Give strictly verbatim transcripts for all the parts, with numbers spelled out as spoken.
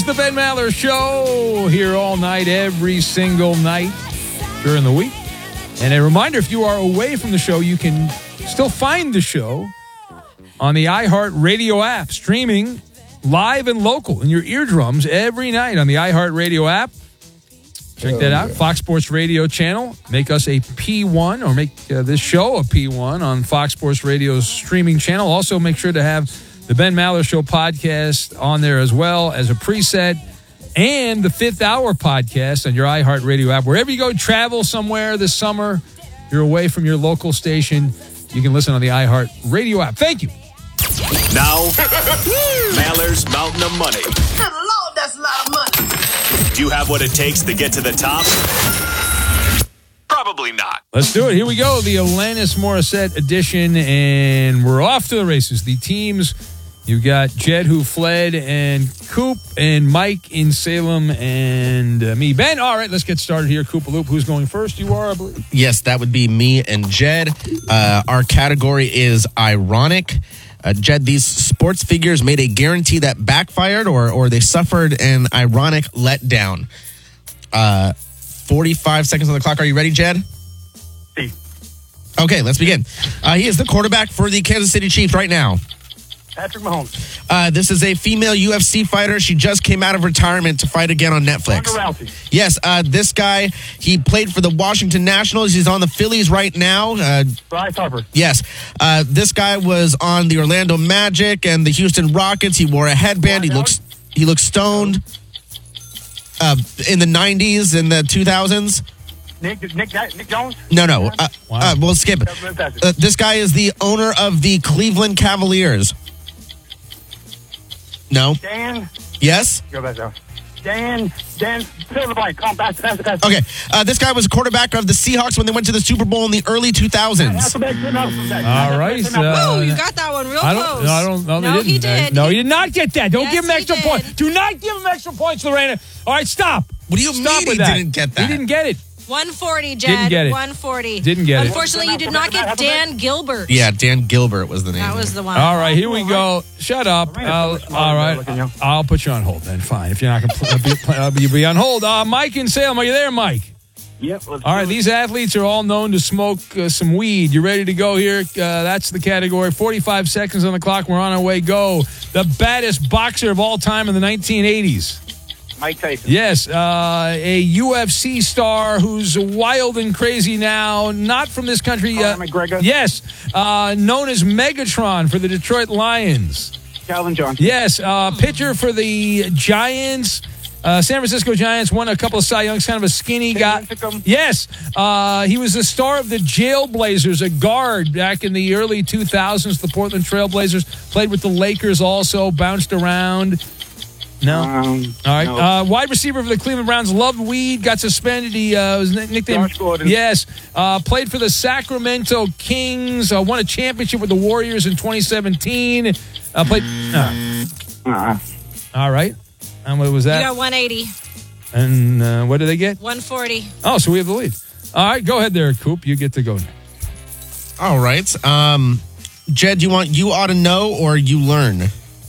the Ben Maller Show, here all night, every single night during the week. And a reminder, if you are away from the show, you can still find the show on the iHeartRadio app, streaming live and local in your eardrums every night on the iHeartRadio app. Check that out. Fox Sports Radio channel. Make us a P one, or make uh, this show a P one on Fox Sports Radio's streaming channel. Also, make sure to have the Ben Maller Show podcast on there as well as a preset, and the Fifth Hour podcast on your iHeartRadio app. Wherever you go, travel somewhere this summer, you're away from your local station, you can listen on the iHeartRadio app. Thank you. Now, Maller's Mountain of Money. Good Lord, that's a lot of money. Do you have what it takes to get to the top? Probably not. Let's do it. Here we go. The Alanis Morissette edition, and we're off to the races. The teams, you've got Jed, who fled, and Coop, and Mike in Salem, and uh, me. Ben, all right, let's get started here. Coop-a-loop, who's going first? You are, I believe. Yes, that would be me and Jed. Uh, our category is ironic. Uh, Jed, these sports figures made a guarantee that backfired, or or they suffered an ironic letdown. Uh, forty-five seconds on the clock. Are you ready, Jed? See. Okay, let's begin. Uh, he is the quarterback for the Kansas City Chiefs right now. Patrick Mahomes. Uh, this is a female U F C fighter. She just came out of retirement to fight again on Netflix. Ronda Rousey. Yes, uh, this guy, he played for the Washington Nationals. He's on the Phillies right now. Uh, Bryce Harper. yes, uh, this guy was on the Orlando Magic and the Houston Rockets. He wore a headband. He looks he looks stoned. Uh, in the nineties and the two thousands. Nick Nick Nick Jones. No, no. Uh, Wow. uh, we'll skip it. Uh, this guy is the owner of the Cleveland Cavaliers. No. Dan. Yes. Go back down. Dan. Dan. Fill the blank. Come back. Pass the pass. Okay. Uh, this guy was a quarterback of the Seahawks when they went to the Super Bowl in the early two thousands. All right. Uh, Woo, you got that one real I don't, close. no, I don't know. No, He, he didn't. did. No, he did not get that. Don't Yes, give him he extra did. points. Do not give him extra points, Lorena. All right, stop. What do you Stop mean with he that. didn't get that? He didn't get it. one forty, Jed. Didn't get it. one forty. Didn't get it. Unfortunately, you did not get Dan Gilbert. Yeah, Dan Gilbert was the name. That was the one. All right, here we go. Shut up. I'll, all right, I'll put you on hold then. Fine. If you're not going to I'll be, be on hold. Uh, Mike in Salem, are you there, Mike? Yep. All right, these athletes are all known to smoke uh, some weed. You ready to go here? Uh, that's the category. forty-five seconds on the clock. We're on our way. Go. The baddest boxer of all time in the nineteen eighties. Mike Tyson. Yes, uh, a U F C star who's wild and crazy now, not from this country. Uh, Conor McGregor. Yes, uh, known as Megatron for the Detroit Lions. Calvin Johnson. Yes, uh, pitcher for the Giants. Uh, San Francisco Giants won a couple of Cy Youngs, kind of a skinny guy. Lincecum. Yes, uh, he was the star of the Jailblazers, a guard back in the early two thousands. The Portland Trailblazers, played with the Lakers also, bounced around. No. Um, All right. no. Uh, wide receiver for the Cleveland Browns, loved weed, got suspended. He uh, was nicknamed. Josh Gordon. Yes. Uh, played for the Sacramento Kings, uh, won a championship with the Warriors in twenty seventeen. Uh, played. Uh, Uh, all right. And what was You that? got one eighty. And uh, what did they get? one forty. Oh, so we have the lead. All right. Go ahead there, Coop. You get to go. All right. Um, Jed, you want you ought to know or you learn?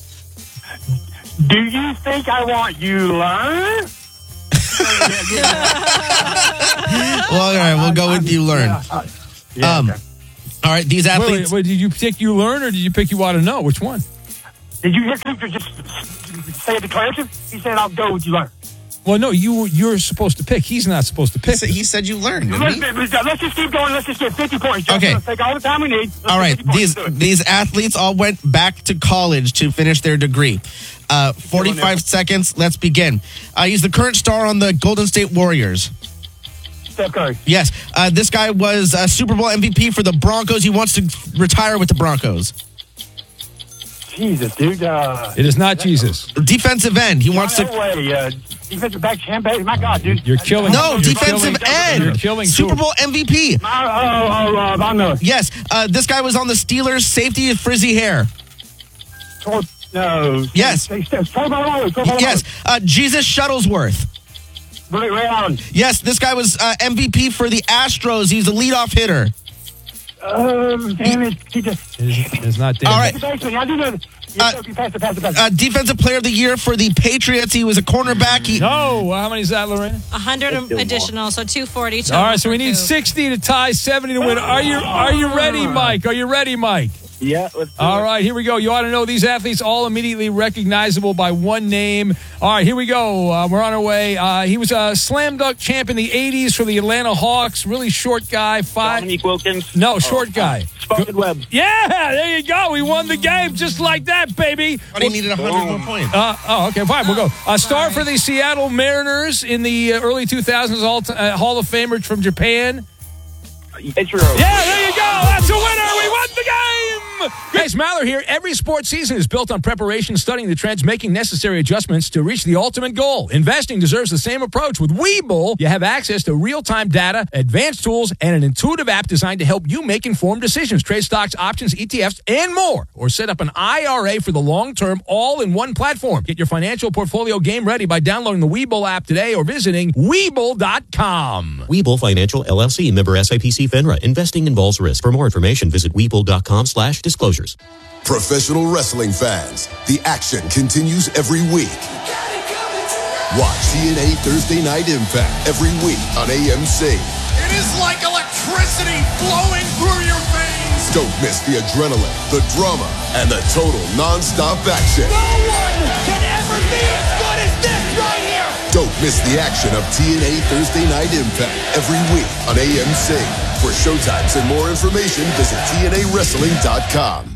do you think I want you to learn? Well, all right. We'll go with you learn. Yeah, uh, yeah, Um, okay. All right. These Wait, athletes. wait, wait, did you pick you learn or did you pick you ought to know? Which one? Did you hear Cooper just say a declaration? He said, "I'll go with you learn." Well, no, you you're supposed to pick. He's not supposed to He pick. said, he said you learned. Didn't Let's, he? let's just keep going. Let's just get fifty points. Just Okay. Let's take all the time we need. Let's All get right, fifty points. these Do it. these athletes all went back to college to finish their degree. Uh, forty-five seconds. Let's begin. Uh, he's the current star on the Golden State Warriors. Steph Curry. Yes, uh, this guy was a Super Bowl M V P for the Broncos. He wants to retire with the Broncos. Jesus, dude. Uh, It is not Jesus. Defensive end. He wants no to. way. Uh, defensive back, Champa. My God, dude. You're killing. No, you're defensive killing- end. You're killing Super Coop. Bowl M V P. Uh, oh, oh, uh, Von Miller. Yes, uh, this guy was on the Steelers. Safety with frizzy hair. Tor- No. Yes. Tor- Tor- Tor- Tor- Tor- Tor- Yes, uh, Jesus Shuttlesworth. Ray, Ray Allen. Yes, this guy was uh, M V P for the Astros. He's a leadoff hitter. Um, damn it. He just. It is, it's not Dan. All right. Basically, I do know. Yeah, okay, pass it, pass it, pass it. Uh, defensive player of the year for the Patriots. He was a cornerback. He, No, how many is that, Lorena? one hundred additional, so two forty. All right, so we need sixty to tie, seventy to win. Are you Are you ready, Mike? Are you ready, Mike? Yeah, let's do All it. right, here we go. You ought to know these athletes all immediately recognizable by one name. All right, here we go. Uh, we're on our way. Uh, he was a slam dunk champ in the eighties for the Atlanta Hawks. Really short guy. Five. Dominique Wilkins. No, short guy. Spotted Webb. Yeah, there you go. We won the game just like that, baby. but he needed one hundred more points. Uh, oh, okay, fine. We'll go. A star for the Seattle Mariners in the uh, early two thousands, all t- uh, Hall of Famer from Japan. Ichiro. Yeah, there you go. That's a winner. We won the game. Guys, Maller here. Every sports season is built on preparation, studying the trends, making necessary adjustments to reach the ultimate goal. Investing deserves the same approach. With Webull, you have access to real-time data, advanced tools, and an intuitive app designed to help you make informed decisions. Trade stocks, options, E T Fs, and more. Or set up an I R A for the long term, all in one platform. Get your financial portfolio game ready by downloading the Webull app today or visiting Webull dot com. Webull Financial, L L C, member S I P C FINRA. Investing involves risk. For more information, visit Webull dot com slash disclosures. Professional wrestling fans, the action continues every week. Watch T N A Thursday Night Impact every week on A M C. It is like electricity flowing through your veins. Don't miss the adrenaline, the drama, and the total non-stop action. No one can ever be as good as this right here. Don't miss the action of T N A Thursday Night Impact every week on A M C. For showtimes and more information, visit T N A wrestling dot com.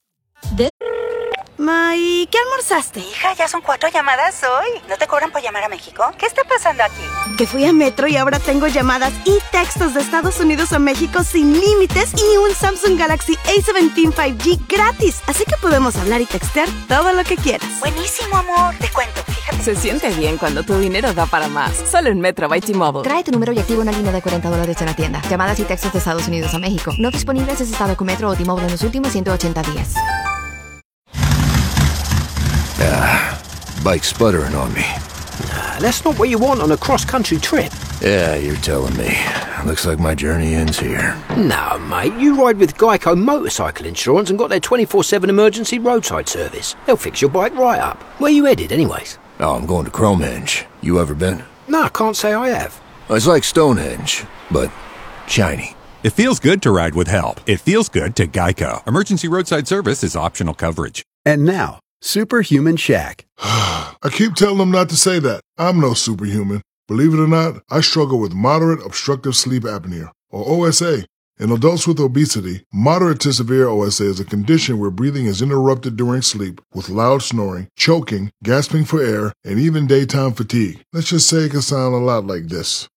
Ma, ¿y qué almorzaste? Hija, ya son cuatro llamadas hoy. ¿No te cobran por llamar a México? ¿Qué está pasando aquí? Que fui a Metro y ahora tengo llamadas y textos de Estados Unidos a México sin límites y un Samsung Galaxy A diecisiete cinco G gratis. Así que podemos hablar y textear todo lo que quieras. Buenísimo, amor. Te cuento, fíjate. Se siente bien cuando tu dinero da para más. Solo en Metro by T-Mobile. Trae tu número y activa una línea de cuarenta dólares en la tienda. Llamadas y textos de Estados Unidos a México. No disponibles en estado con Metro o T-Mobile en los últimos ciento ochenta días. Ah, bike sputtering on me. Nah, that's not what you want on a cross-country trip. Yeah, you're telling me. Looks like my journey ends here. No, mate, you ride with Geico Motorcycle Insurance and got their twenty-four seven emergency roadside service. They'll fix your bike right up. Where you headed, anyways? Oh, I'm going to Cromenge. You ever been? No, I can't say I have. It's like Stonehenge, but shiny. It feels good to ride with help. It feels good to Geico. Emergency roadside service is optional coverage. And now, Superhuman Shaq. I keep telling them not to say that. I'm no superhuman. Believe it or not, I struggle with moderate obstructive sleep apnea, or O S A. In adults with obesity, moderate to severe O S A is a condition where breathing is interrupted during sleep with loud snoring, choking, gasping for air, and even daytime fatigue. Let's just say it can sound a lot like this.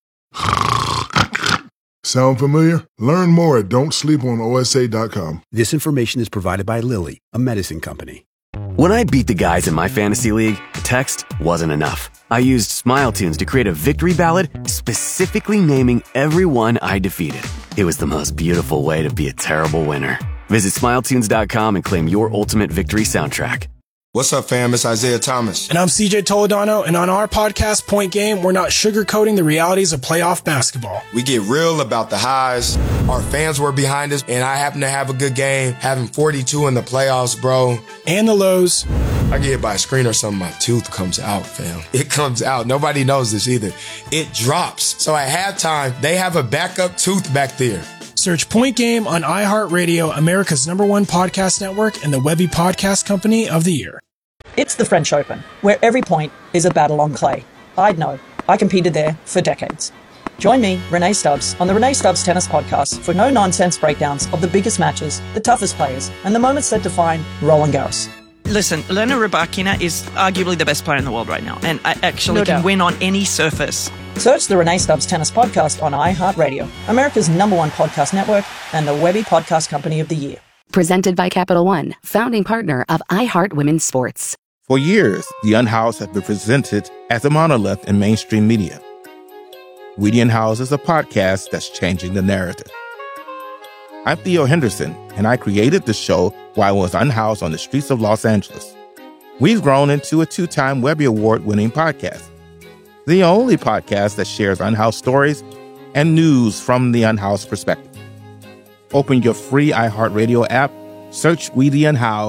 Sound familiar? Learn more at don't sleep on O S A dot com. This information is provided by Lilly, a medicine company. When I beat the guys in my fantasy league, text wasn't enough. I used Smile Tunes to create a victory ballad specifically naming everyone I defeated. It was the most beautiful way to be a terrible winner. Visit smile tunes dot com and claim your ultimate victory soundtrack. What's up, fam? It's Isaiah Thomas. And I'm C J Toledano, and on our podcast, Point Game, we're not sugarcoating the realities of playoff basketball. We get real about the highs. Our fans were behind us, and I happen to have a good game, having forty-two in the playoffs, bro. And the lows. I get hit by a screen or something, my tooth comes out, fam. It comes out. Nobody knows this either. It drops. So at halftime, they have a backup tooth back there. Search Point Game on iHeartRadio, America's number one podcast network, and the Webby Podcast Company of the Year. It's the French Open, where every point is a battle on clay. I'd know. I competed there for decades. Join me, Renee Stubbs, on the Renee Stubbs Tennis Podcast for no-nonsense breakdowns of the biggest matches, the toughest players, and the moments that define Roland Garros. Listen, Elena Rybakina is arguably the best player in the world right now, and I actually No can doubt. win on any surface. Search the Renee Stubbs Tennis Podcast on iHeartRadio, America's number one podcast network, and the Webby Podcast Company of the Year. Presented by Capital One, founding partner of iHeart Women's Sports. For years, The Unhoused has been presented as a monolith in mainstream media. We the Unhoused is a podcast that's changing the narrative. I'm Theo Henderson, and I created the show while I was unhoused on the streets of Los Angeles. We've grown into a two-time Webby Award-winning podcast, the only podcast that shares unhoused stories and news from the unhoused perspective. Open your free iHeartRadio app, search We the Unhoused,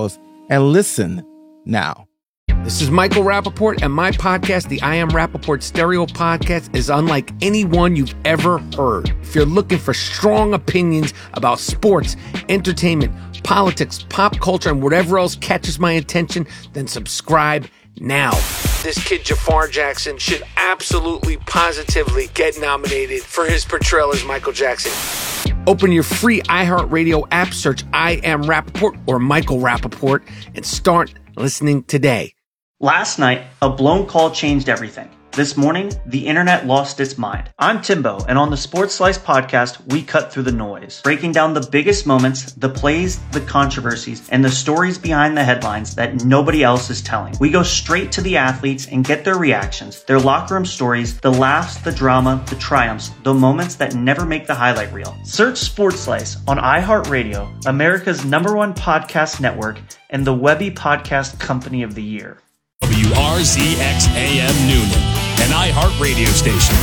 and listen now. This is Michael Rappaport, and my podcast, the I Am Rappaport Stereo Podcast, is unlike any one you've ever heard. If you're looking for strong opinions about sports, entertainment, politics, pop culture, and whatever else catches my attention, then subscribe now. This kid Jafar Jackson should absolutely, positively get nominated for his portrayal as Michael Jackson. Open your free iHeartRadio app, search I Am Rappaport or Michael Rappaport, and start listening today. Last night, a blown call changed everything. This morning, the internet lost its mind. I'm Timbo, and on the Sports Slice podcast, we cut through the noise, breaking down the biggest moments, the plays, the controversies, and the stories behind the headlines that nobody else is telling. We go straight to the athletes and get their reactions, their locker room stories, the laughs, the drama, the triumphs, the moments that never make the highlight reel. Search Sports Slice on iHeartRadio, America's number one podcast network, and the Webby Podcast Company of the Year. W R Z X A M Noonan, an iHeart radio station.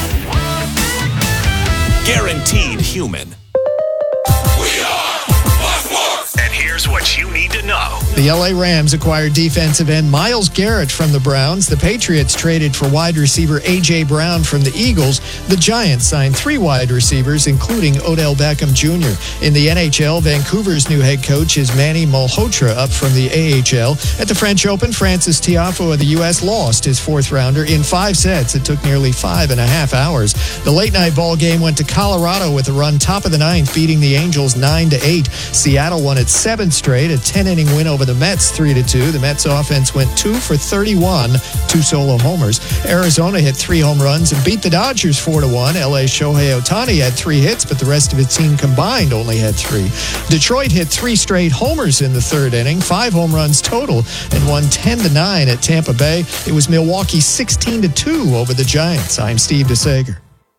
Guaranteed human. We are Buckmore. And here's what you need to know. The L A Rams acquired defensive end Myles Garrett from the Browns. The Patriots traded for wide receiver A J. Brown from the Eagles. The Giants signed three wide receivers, including Odell Beckham Junior In the N H L, Vancouver's new head coach is Manny Malhotra, up from the A H L. At the French Open, Francis Tiafoe of the U S lost his fourth rounder in five sets. It took nearly five and a half hours. The late-night ball game went to Colorado with a run top of the ninth, beating the Angels nine to eight. Seattle won its seventh straight, a ten-inning win over the Mets three to two. The Mets offense went two for thirty-one, two solo homers. Arizona hit three home runs and beat the Dodgers four to one. L A's Shohei Ohtani had three hits, but the rest of its team combined only had three. Detroit hit three straight homers in the third inning, five home runs total, and won ten to nine at Tampa Bay. It was Milwaukee sixteen to two over the Giants. I'm Steve DeSager.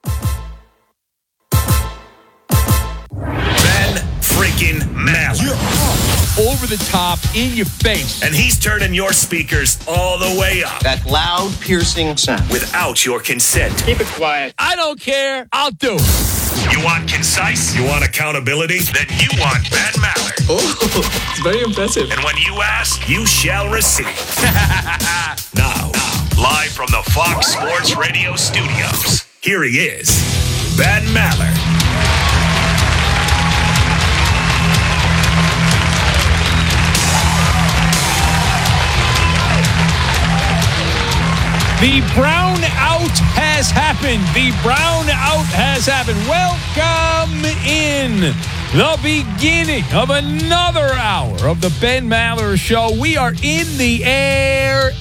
Ben freaking Maller. Over the top, in your face. And he's turning your speakers all the way up. That loud, piercing sound. Without your consent. Keep it quiet. I don't care. I'll do it. You want concise? You want accountability? Then you want Ben Maller. Oh, it's very impressive. And when you ask, you shall receive. now, live from the Fox Sports Radio studios, here he is, Ben Maller. The brown out has happened. The brown out has happened. Welcome in the beginning of another hour of the Ben Maller Show. We are in the air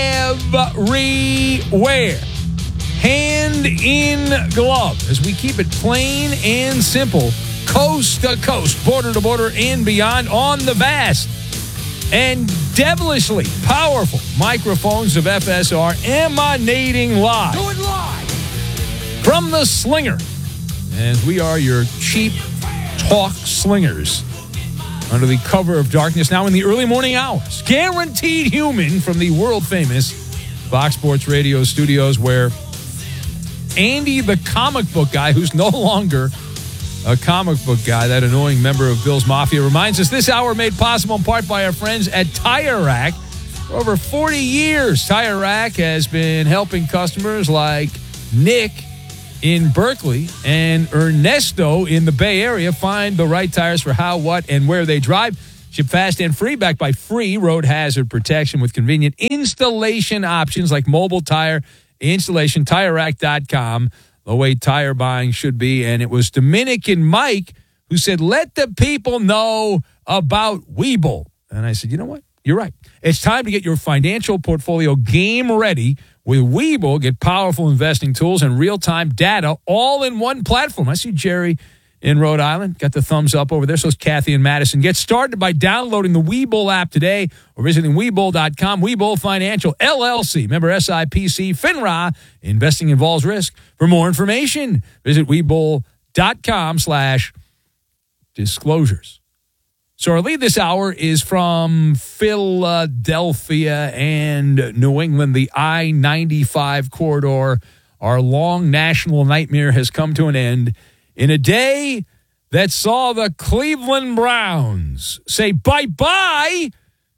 everywhere. Hand in glove as we keep it plain and simple. Coast to coast, border to border, and beyond on the vast and devilishly powerful microphones of F S R, emanating live. Do it live from the Slinger, as we are your cheap talk slingers under the cover of darkness. Now in the early morning hours, guaranteed human from the world famous Fox Sports Radio studios, where Andy, the comic book guy, who's no longer a comic book guy, that annoying member of Bill's Mafia, reminds us this hour made possible in part by our friends at Tire Rack. For over forty years, Tire Rack has been helping customers like Nick in Berkeley and Ernesto in the Bay Area find the right tires for how, what, and where they drive. Ship fast and free, backed by free road hazard protection with convenient installation options like mobile tire installation. Tire Rack dot com. The way tire buying should be. And it was Dominican Mike who said, let the people know about Webull. And I said, you know what? You're right. It's time to get your financial portfolio game ready with Webull. Get powerful investing tools and real-time data all in one platform. I see Jerry in Rhode Island. Got the thumbs up over there. So is Kathy in Madison. Get started by downloading the Webull app today or visiting Webull dot com. Webull Financial, L L C. Member S I P C, FINRA. Investing involves risk. For more information, visit Webull dot com slash disclosures. So our lead this hour is from Philadelphia and New England. The I ninety-five corridor, our long national nightmare, has come to an end in a day that saw the Cleveland Browns say bye-bye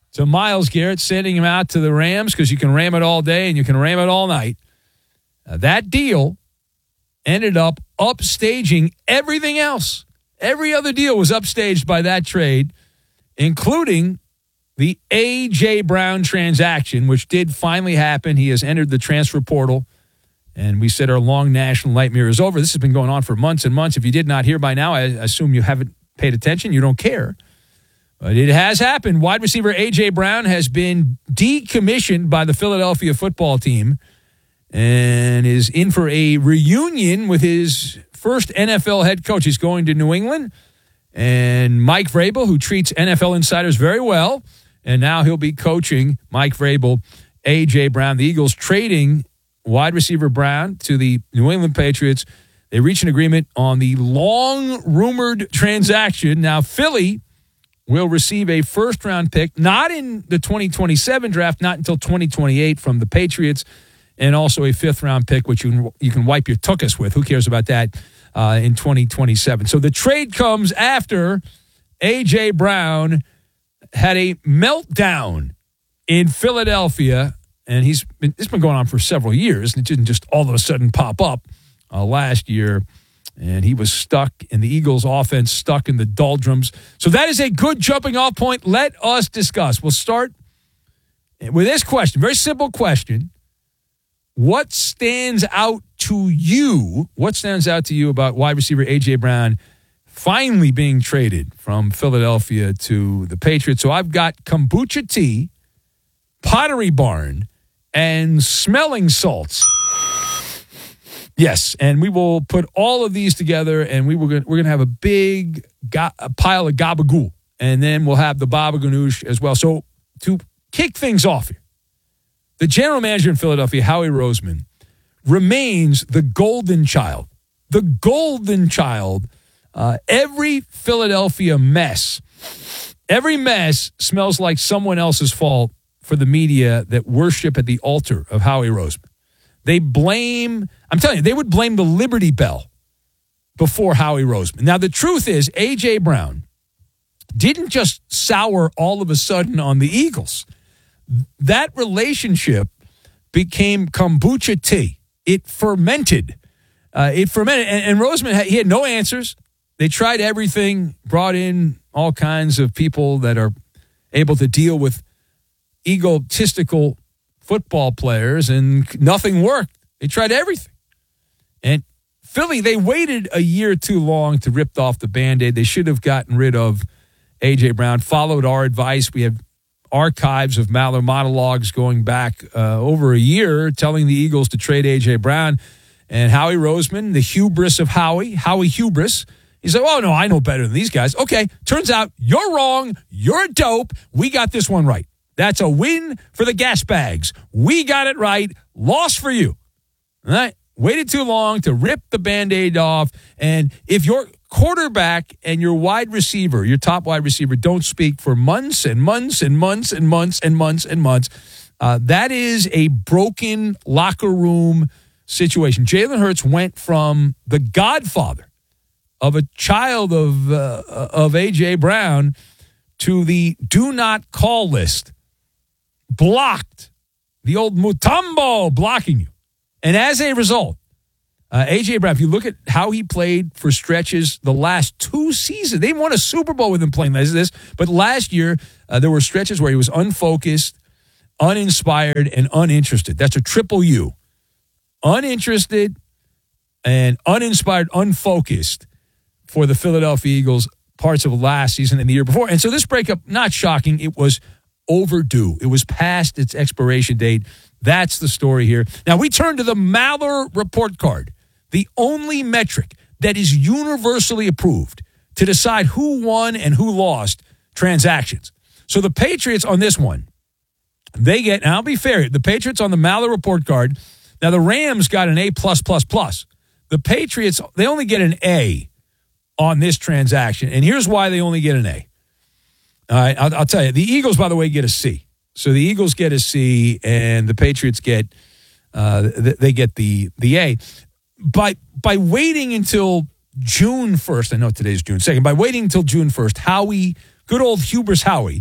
to Myles Garrett, sending him out to the Rams because you can ram it all day and you can ram it all night. Uh, that deal ended up upstaging everything else. Every other deal was upstaged by that trade, including the A J. Brown transaction, which did finally happen. He has entered the transfer portal, and we said our long national nightmare is over. This has been going on for months and months. If you did not hear by now, I assume you haven't paid attention. You don't care. But it has happened. Wide receiver A J. Brown has been decommissioned by the Philadelphia football team and is in for a reunion with his first N F L head coach. He's going to New England. And Mike Vrabel, who treats N F L insiders very well, and now he'll be coaching Mike Vrabel, A J. Brown. The Eagles trading wide receiver Brown to the New England Patriots. They reached an agreement on the long-rumored transaction. Now, Philly will receive a first-round pick, not in the twenty twenty-seven draft, not until twenty twenty-eight from the Patriots, and also a fifth-round pick, which you can, you can wipe your tuchus with. Who cares about that uh, in twenty twenty-seven? So the trade comes after A J. Brown had a meltdown in Philadelphia, and he's been, it's been going on for several years, and it didn't just all of a sudden pop up uh, last year. And he was stuck, and the Eagles' offense stuck in the doldrums. So that is a good jumping-off point. Let us discuss. We'll start with this question, very simple question. What stands out to you? What stands out to you about wide receiver A J. Brown finally being traded from Philadelphia to the Patriots? So I've got kombucha tea, Pottery Barn, and smelling salts. Yes, and we will put all of these together, and we will we're going to have a big go- a pile of gabagool, and then we'll have the baba ganoush as well. So to kick things off here, the general manager in Philadelphia, Howie Roseman, remains the golden child. The golden child. Uh, every Philadelphia mess, every mess smells like someone else's fault for the media that worship at the altar of Howie Roseman. They blame, I'm telling you, they would blame the Liberty Bell before Howie Roseman. Now, the truth is, A J. Brown didn't just sour all of a sudden on the Eagles. That relationship became kombucha tea. It fermented. Uh, it fermented. And, and Roseman, had, he had no answers. They tried everything, brought in all kinds of people that are able to deal with egotistical football players, and nothing worked. They tried everything. And Philly, they waited a year too long to rip off the Band-Aid. They should have gotten rid of A J. Brown, followed our advice. We have archives of Maller monologues going back uh, over a year telling the Eagles to trade A J. Brown. And Howie Roseman, the hubris of Howie, Howie hubris, he's like, oh, no, I know better than these guys. Okay, turns out you're wrong. You're a dope. We got this one right. That's a win for the gas bags. We got it right. Loss for you. All right? Waited too long to rip the Band-Aid off. And if your quarterback and your wide receiver, your top wide receiver, don't speak for months and months and months and months and months and months, uh, that is a broken locker room situation. Jalen Hurts went from the godfather of a child of, uh, of A J. Brown to the do not call list. Blocked. The old Mutombo blocking you. And as a result, uh, A J. Brown, if you look at how he played for stretches the last two seasons, they won a Super Bowl with him playing like this, but last year uh, there were stretches where he was unfocused, uninspired, and uninterested. That's a triple U. Uninterested and uninspired, unfocused for the Philadelphia Eagles parts of last season and the year before. And so this breakup, not shocking, it was overdue. It was past its expiration date. That's the story here. Now we turn to the Maller report card, the only metric that is universally approved to decide who won and who lost transactions. So the Patriots on this one, they get, and I'll be fair, the Patriots on the Maller report card, now the Rams got an A plus plus plus. The Patriots, they only get an A on this transaction. And here's why they only get an A. All right, I'll, I'll tell you. The Eagles, by the way, get a C. So the Eagles get a C, and the Patriots get uh, they get the the A. By by waiting until June first, I know today's June second. By waiting until June first, Howie, good old hubris Howie,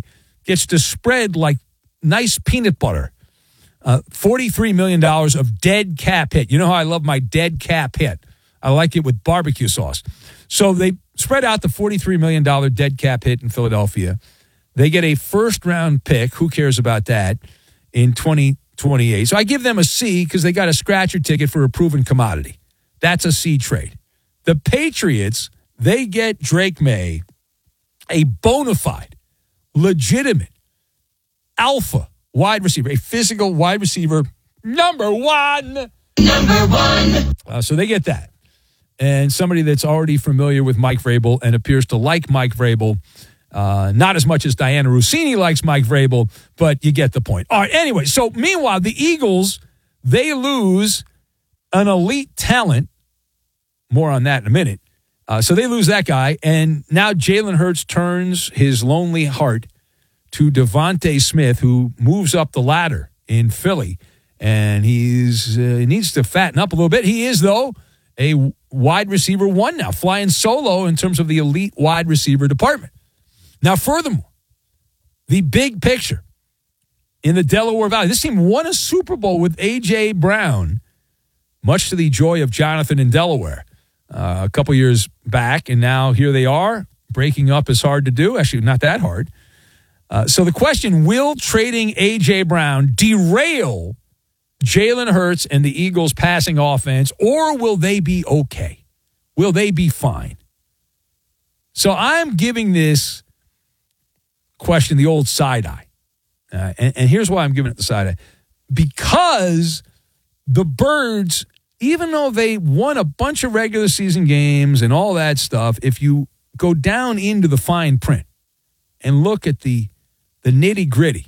gets to spread like nice peanut butter. Uh, forty-three million dollars of dead cap hit. You know how I love my dead cap hit. I like it with barbecue sauce. So they spread out the forty-three million dollars dead cap hit in Philadelphia. They get a first-round pick. Who cares about that in twenty twenty-eight? So I give them a C because they got a scratcher ticket for a proven commodity. That's a C trade. The Patriots, they get Drake May, a bona fide, legitimate, alpha wide receiver, a physical wide receiver, number one. Number one. Uh, so they get that. And somebody that's already familiar with Mike Vrabel and appears to like Mike Vrabel, uh, not as much as Diana Rossini likes Mike Vrabel, but you get the point. All right, anyway, so meanwhile, the Eagles, they lose an elite talent. More on that in a minute. Uh, so they lose that guy, and now Jalen Hurts turns his lonely heart to Devontae Smith, who moves up the ladder in Philly, and he's uh, he needs to fatten up a little bit. He is, though, a wide receiver one now, flying solo in terms of the elite wide receiver department. Now, furthermore, the big picture in the Delaware Valley, this team won a Super Bowl with A J. Brown, much to the joy of Jonathan in Delaware, uh, a couple years back, and now here they are. Breaking up is hard to do. Actually, not that hard. Uh, so the question, will trading A J. Brown derail Jalen Hurts and the Eagles' passing offense, or will they be okay? Will they be fine? So I'm giving this question the old side eye. Uh, and, and here's why I'm giving it the side eye. Because the Birds, even though they won a bunch of regular season games and all that stuff, if you go down into the fine print and look at the, the nitty-gritty,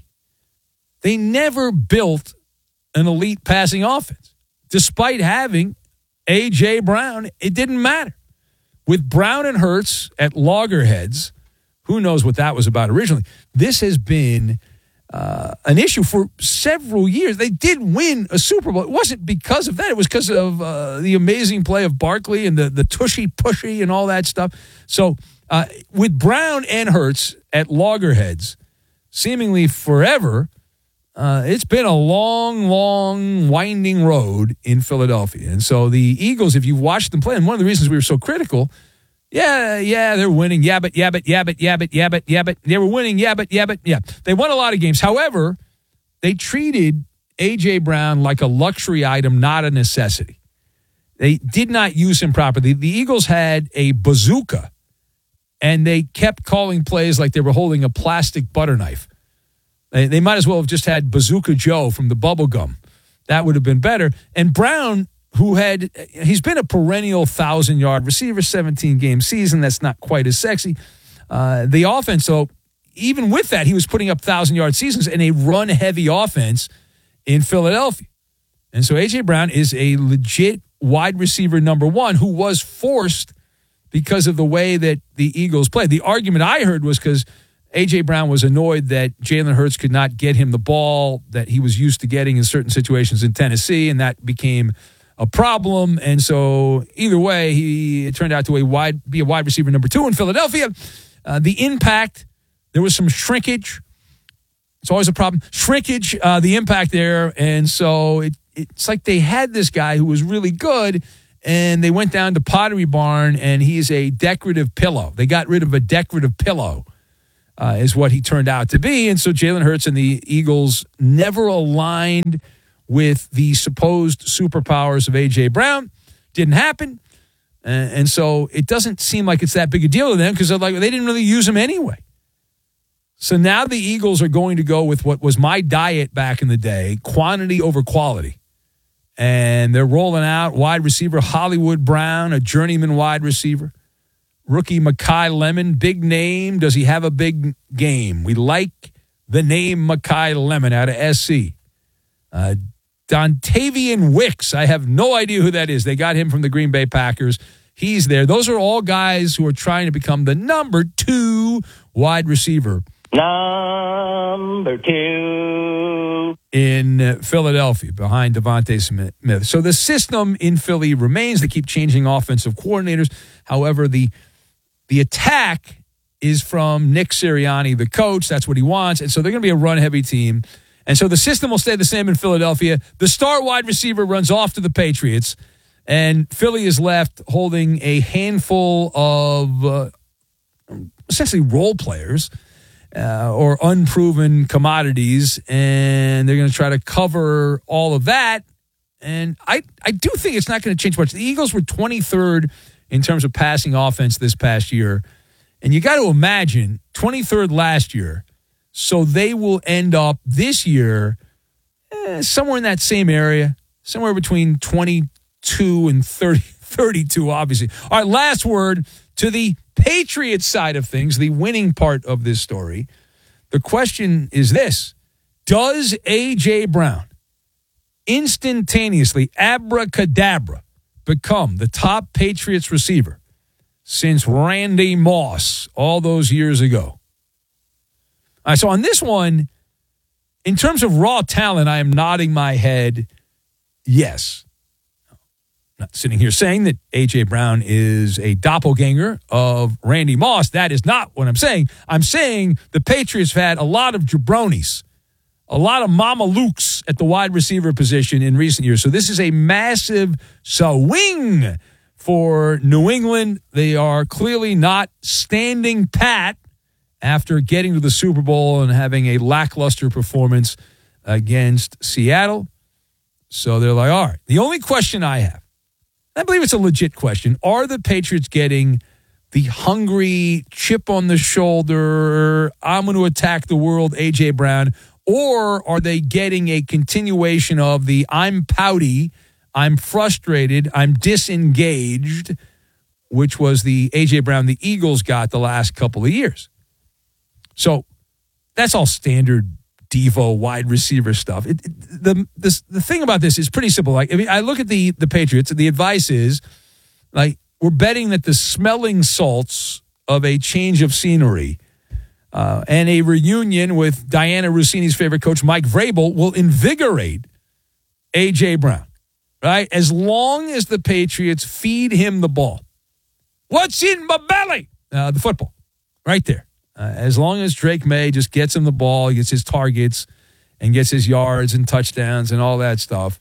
they never built an elite passing offense. Despite having A J. Brown, it didn't matter. With Brown and Hurts at loggerheads, who knows what that was about originally, this has been uh, an issue for several years. They did win a Super Bowl. It wasn't because of that. It was because of uh, the amazing play of Barkley and the, the tushy-pushy and all that stuff. So uh, with Brown and Hurts at loggerheads, seemingly forever, Uh, it's been a long, long, winding road in Philadelphia. And so the Eagles, if you've watched them play, and one of the reasons we were so critical, yeah, yeah, they're winning. Yeah, but, yeah, but, yeah, but, yeah, but, yeah, but, yeah, but. They were winning. Yeah, but, yeah, but, yeah. They won a lot of games. However, they treated A J. Brown like a luxury item, not a necessity. They did not use him properly. The Eagles had a bazooka, and they kept calling plays like they were holding a plastic butter knife. They might as well have just had Bazooka Joe from the bubble gum. That would have been better. And Brown, who had, he's been a perennial thousand-yard receiver, seventeen-game season. That's not quite as sexy. Uh, the offense, though, even with that, he was putting up thousand-yard seasons in a run-heavy offense in Philadelphia. And so A J. Brown is a legit wide receiver number one who was forced because of the way that the Eagles played. The argument I heard was because A J. Brown was annoyed that Jalen Hurts could not get him the ball that he was used to getting in certain situations in Tennessee, and that became a problem. And so either way, he it turned out to a wide, be a wide receiver number two in Philadelphia. Uh, the impact, there was some shrinkage. It's always a problem. Shrinkage, uh, the impact there. And so it, it's like they had this guy who was really good, and they went down to Pottery Barn, and he's a decorative pillow. They got rid of a decorative pillow. Uh, is what he turned out to be. And so Jalen Hurts and the Eagles never aligned with the supposed superpowers of A J. Brown. Didn't happen. Uh, and so it doesn't seem like it's that big a deal to them because like they didn't really use him anyway. So now the Eagles are going to go with what was my diet back in the day, quantity over quality. And they're rolling out wide receiver Hollywood Brown, a journeyman wide receiver. Rookie Mekhi Lemon, big name. Does he have a big game? We like the name Mekhi Lemon out of S C. Uh, Dontavian Wicks, I have no idea who that is. They got him from the Green Bay Packers. He's there. Those are all guys who are trying to become the number two wide receiver. Number two. In Philadelphia, behind Devontae Smith. So the system in Philly remains. They keep changing offensive coordinators. However, the The attack is from Nick Sirianni, the coach. That's what he wants. And so they're going to be a run-heavy team. And so the system will stay the same in Philadelphia. The star wide receiver runs off to the Patriots, and Philly is left holding a handful of uh, essentially role players uh, or unproven commodities, and they're going to try to cover all of that. And I, I do think it's not going to change much. The Eagles were twenty-third in terms of passing offense this past year. And you got to imagine twenty-third last year. So they will end up this year eh, somewhere in that same area, somewhere between twenty-two and thirty, thirty-two, obviously. All right, last word to the Patriots side of things, the winning part of this story. The question is this: does A J. Brown instantaneously, abracadabra, become the top Patriots receiver since Randy Moss all those years ago? All right, so on this one, in terms of raw talent, I am nodding my head yes. I'm not sitting here saying that A J. Brown is a doppelganger of Randy Moss. That is not what I'm saying. I'm saying the Patriots have had a lot of jabronis, a lot of Mama Lukes at the wide receiver position in recent years. So this is a massive swing for New England. They are clearly not standing pat after getting to the Super Bowl and having a lackluster performance against Seattle. So they're like, all right, the only question I have, I believe it's a legit question, are the Patriots getting the hungry, chip on the shoulder, I'm going to attack the world, A J. Brown, or are they getting a continuation of the I'm pouty, I'm frustrated, I'm disengaged, which was the A J. Brown the Eagles got the last couple of years? So that's all standard Devo wide receiver stuff. It, it, the this, the thing about this is pretty simple. Like, I mean, I look at the the Patriots, and the advice is, like, we're betting that the smelling salts of a change of scenery uh, and a reunion with Diana Rossini's favorite coach, Mike Vrabel, will invigorate A J. Brown, right? As long as the Patriots feed him the ball. What's in my belly? Uh, the football, right there. Uh, as long as Drake May just gets him the ball, gets his targets, and gets his yards and touchdowns and all that stuff,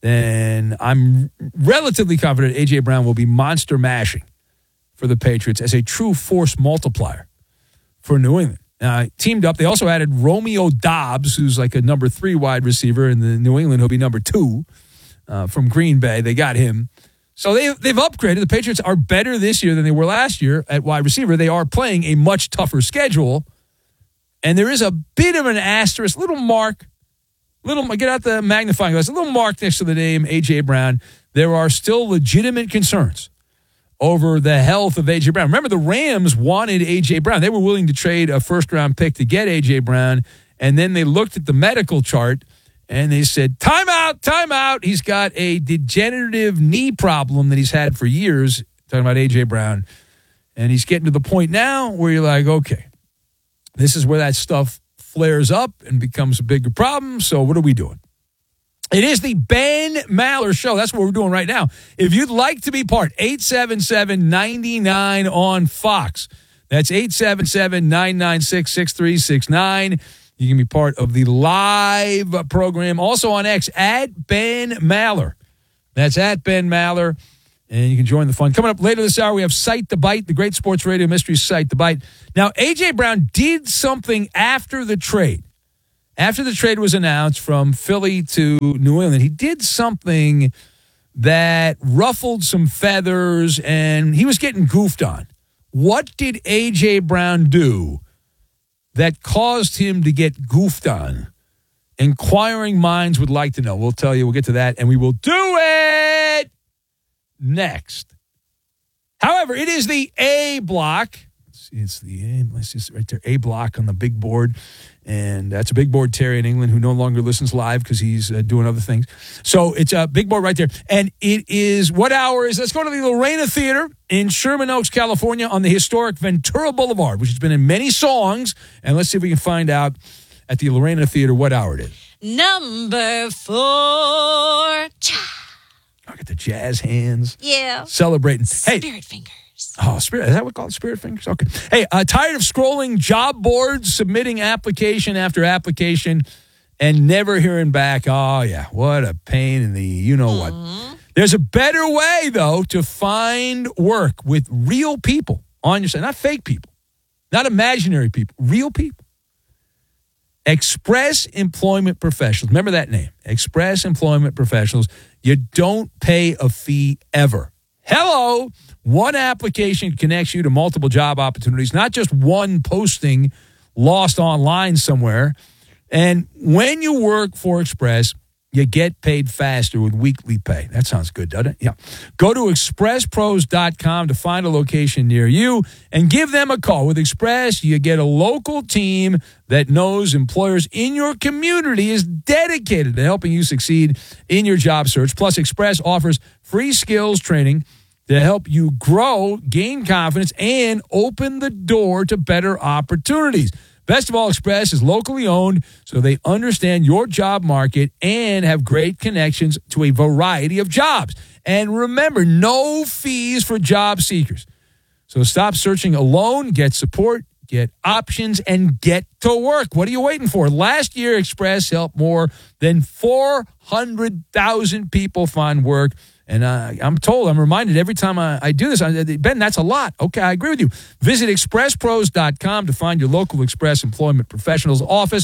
then I'm relatively confident A J. Brown will be monster mashing for the Patriots as a true force multiplier for New England. Uh, teamed up, they also added Romeo Doubs, who's like a number three wide receiver in the New England. He'll be number two uh, from Green Bay. They got him. So they, they've upgraded. The Patriots are better this year than they were last year at wide receiver. They are playing a much tougher schedule. And there is a bit of an asterisk, little mark, little get out the magnifying glass, a little mark next to the name A J. Brown. There are still legitimate concerns over the health of A J. Brown. Remember, the Rams wanted A J. Brown. They were willing to trade a first-round pick to get A J. Brown, and then they looked at the medical chart, and they said, time out, time out. He's got a degenerative knee problem that he's had for years, talking about A J. Brown. And he's getting to the point now where you're like, okay, this is where that stuff flares up and becomes a bigger problem. So what are we doing? It is the Ben Maller Show. That's what we're doing right now. If you'd like to be part, eight seven seven, nine nine on Fox. That's eight seven seven, nine nine six, six three six nine. You can be part of the live program. Also on X, at Ben Maller. That's at Ben Maller. And you can join the fun. Coming up later this hour, we have Sight the Bite, the great sports radio mystery Sight the Bite. Now, A J. Brown did something after the trade. After the trade was announced from Philly to New England, he did something that ruffled some feathers, and he was getting goofed on. What did A J. Brown do that caused him to get goofed on? Inquiring minds would like to know. We'll tell you. We'll get to that, and we will do it next. However, it is the A block. Let's see, it's the A. Let's see, right there, A block on the big board. And that's a big board Terry in England who no longer listens live because he's uh, doing other things. So it's a big board right there. And it is, what hour is, let's go to the Lorena Theater in Sherman Oaks, California on the historic Ventura Boulevard, which has been in many songs. And let's see if we can find out at the Lorena Theater what hour it is. Number four. Look at the jazz hands. Yeah. Celebrating. Hey. Spirit fingers. Oh, Spirit. Is that what we call it? Spirit fingers? Okay. Hey, uh, tired of scrolling job boards, submitting application after application, and never hearing back? Oh, yeah. What a pain in the you-know-what. Mm-hmm. There's a better way, though, to find work with real people on your side. Not fake people. Not imaginary people. Real people. Express Employment Professionals. Remember that name. Express Employment Professionals. You don't pay a fee ever. Hello. One application connects you to multiple job opportunities, not just one posting lost online somewhere. And when you work for Express, you get paid faster with weekly pay. That sounds good, doesn't it? Yeah. Go to express pros dot com to find a location near you and give them a call. With Express, you get a local team that knows employers in your community is dedicated to helping you succeed in your job search. Plus, Express offers free skills training to help you grow, gain confidence, and open the door to better opportunities. Best of all, Express is locally owned, so they understand your job market and have great connections to a variety of jobs. And remember, no fees for job seekers. So stop searching alone, get support, get options, and get to work. What are you waiting for? Last year, Express helped more than four hundred thousand people find work. And uh, I'm told, I'm reminded every time I, I do this, I, Ben, that's a lot. Okay, I agree with you. Visit express pros dot com to find your local Express Employment Professionals office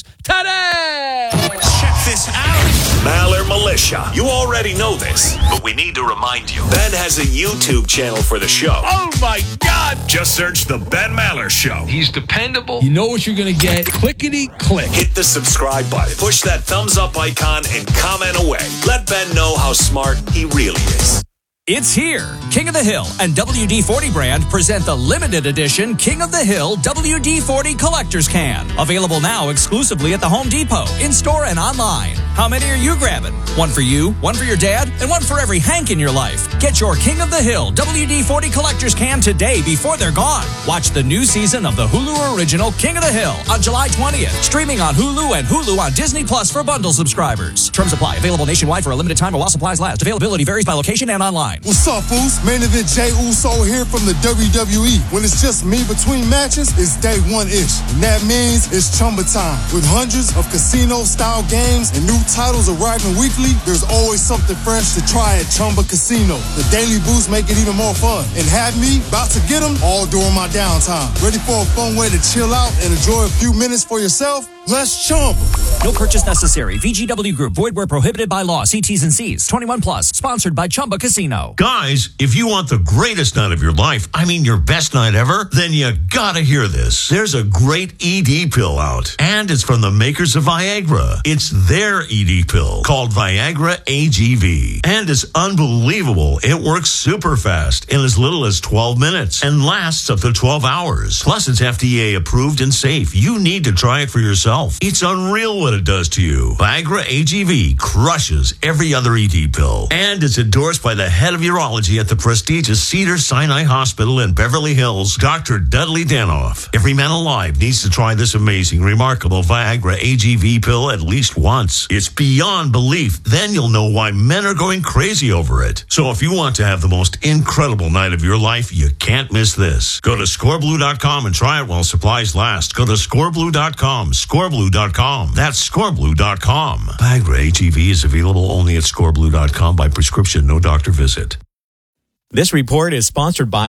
today. Check this out. Maller Militia. You already know this, but we need to remind you. Ben has a YouTube channel for the show. Oh, my God. Just search The Ben Maller Show. He's dependable. You know what you're going to get. Clickety-click. Hit the subscribe button. Push that thumbs up icon and comment away. Let Ben know how smart he really is. It's here. King of the Hill and W D forty brand present the limited edition King of the Hill W D forty Collector's Can. Available now exclusively at the Home Depot, in-store and online. How many are you grabbing? One for you, one for your dad, and one for every Hank in your life. Get your King of the Hill W D forty Collector's Can today before they're gone. Watch the new season of the Hulu original King of the Hill on July twentieth. Streaming on Hulu and Hulu on Disney Plus for bundle subscribers. Terms apply. Available nationwide for a limited time or while supplies last. Availability varies by location and online. What's up, fools? Main event Jey Uso here from the W W E. When it's just me between matches, it's day one-ish. And that means it's Chumba time. With hundreds of casino-style games and new titles arriving weekly, there's always something fresh to try at Chumba Casino. The daily boosts make it even more fun. And have me about to get them all during my downtime. Ready for a fun way to chill out and enjoy a few minutes for yourself? Let's Chumba. No purchase necessary. V G W Group. Void where prohibited by law. See T's and C's. twenty-one plus. Sponsored by Chumba Casino. Guys, if you want the greatest night of your life, I mean your best night ever, then you gotta hear this. There's a great E D pill out, and it's from the makers of Viagra. It's their E D pill called Viagra A G V, and it's unbelievable. It works super fast in as little as twelve minutes and lasts up to twelve hours. Plus, it's F D A approved and safe. You need to try it for yourself. It's unreal what it does to you. Viagra A G V crushes every other E D pill, and it's endorsed by the head of urology at the prestigious Cedars-Sinai Hospital in Beverly Hills, Doctor Dudley Danoff. Every man alive needs to try this amazing, remarkable Viagra A G V pill at least once. It's beyond belief. Then you'll know why men are going crazy over it. So if you want to have the most incredible night of your life, you can't miss this. Go to score blue dot com and try it while supplies last. Go to score blue dot com. score blue dot com. That's score blue dot com. Viagra A G V is available only at score blue dot com by prescription, no doctor visit. This report is sponsored by...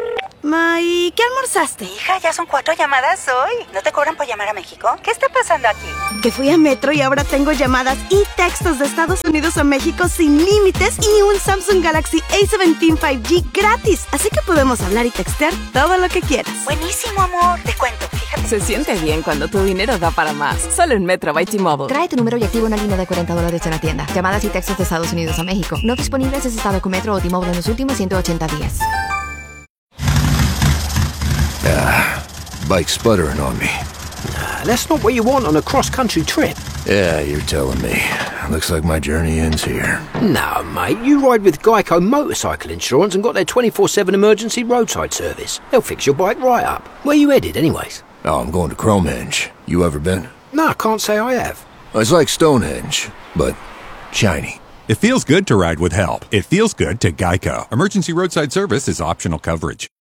May, ¿qué almorzaste? Hija, ya son cuatro llamadas hoy. ¿No te cobran por llamar a México? ¿Qué está pasando aquí? Que fui a Metro y ahora tengo llamadas y textos de Estados Unidos a México sin límites y un Samsung Galaxy A diecisiete cinco G gratis. Así que podemos hablar y textear todo lo que quieras. Buenísimo, amor. Te cuento, fíjate. Se siente bien cuando tu dinero da para más. Solo en Metro by T-Mobile. Trae tu número y activa una línea de cuarenta dólares en la tienda. Llamadas y textos de Estados Unidos a México. No disponibles si estado con Metro o T-Mobile en los últimos ciento ochenta días. Ah, bike's sputtering on me. Nah, that's not what you want on a cross-country trip. Yeah, you're telling me. Looks like my journey ends here. No, mate, you ride with Geico Motorcycle Insurance and got their twenty-four seven emergency roadside service. They'll fix your bike right up. Where you headed, anyways? Oh, I'm going to Cromenge. You ever been? No, I can't say I have. It's like Stonehenge, but shiny. It feels good to ride with help. It feels good to Geico. Emergency roadside service is optional coverage.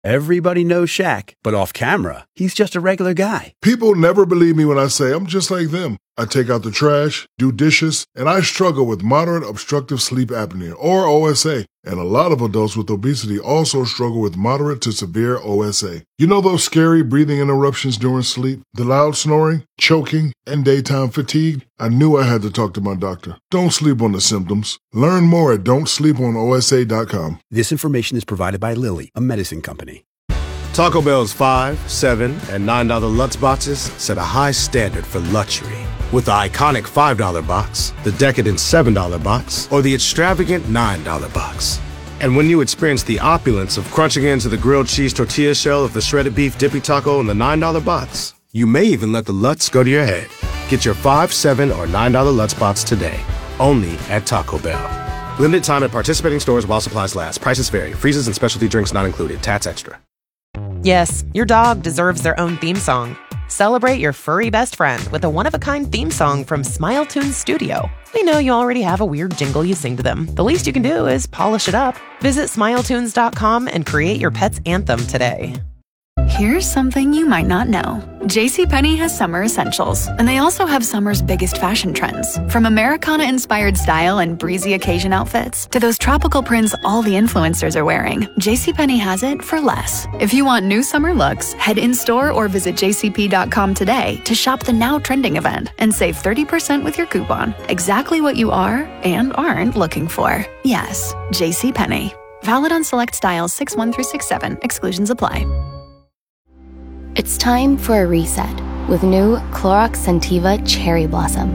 Everybody knows Shaq, but off camera, he's just a regular guy. People never believe me when I say I'm just like them. I take out the trash, do dishes, and I struggle with moderate obstructive sleep apnea, or O S A. And a lot of adults with obesity also struggle with moderate to severe O S A. You know those scary breathing interruptions during sleep, the loud snoring, choking, and daytime fatigue? I knew I had to talk to my doctor. Don't sleep on the symptoms. Learn more at don't sleep on O S A dot com. This information is provided by Lilly, a medicine company. Taco Bell's five, seven, and nine dollar Lutz boxes set a high standard for luxury. With the iconic five dollar box, the decadent seven dollar box, or the extravagant nine dollar box. And when you experience the opulence of crunching into the grilled cheese tortilla shell of the shredded beef dippy taco in the nine dollar box, you may even let the Lutz go to your head. Get your five, seven, or nine dollar Lutz box today, only at Taco Bell. Limited time at participating stores while supplies last. Prices vary. Freezes and specialty drinks not included. Tats extra. Yes, your dog deserves their own theme song. Celebrate your furry best friend with a one-of-a-kind theme song from Smile Tunes Studio. We know you already have a weird jingle you sing to them. The least you can do is polish it up. Visit smile tunes dot com and create your pet's anthem today. Here's something you might not know. JCPenney has summer essentials, and they also have summer's biggest fashion trends. From Americana-inspired style and breezy occasion outfits to those tropical prints all the influencers are wearing, JCPenney has it for less. If you want new summer looks, head in-store or visit j c p dot com today to shop the now trending event and save thirty percent with your coupon. Exactly what you are and aren't looking for. Yes, JCPenney. Valid on select styles six one through six seven. Exclusions apply. It's time for a reset with new Clorox Scentiva Cherry Blossom.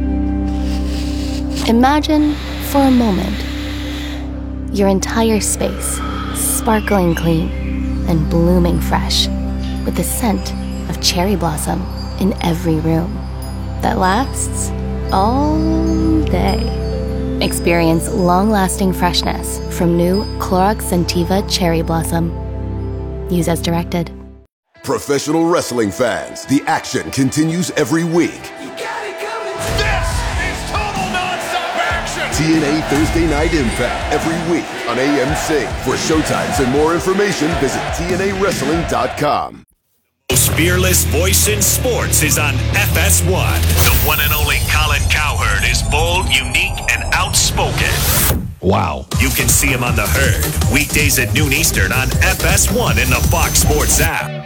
Imagine, for a moment, your entire space sparkling clean and blooming fresh with the scent of cherry blossom in every room that lasts all day. Experience long-lasting freshness from new Clorox Scentiva Cherry Blossom. Use as directed. Professional wrestling fans, the action continues every week. You got it coming. This is total nonstop action. T N A Thursday Night Impact every week on A M C. For showtimes and more information, visit T N A wrestling dot com. The most fearless voice in sports is on F S one. The one and only Colin Cowherd is bold, unique, and outspoken. Wow. You can see him on The Herd, weekdays at noon Eastern on F S one in the Fox Sports app.